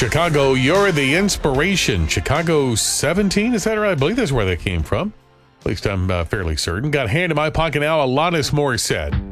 Chicago, you're the inspiration. Chicago 17, is that right? I believe that's where they came from. At least I'm fairly certain. Got Hand in My Pocket now, Alanis Morissette.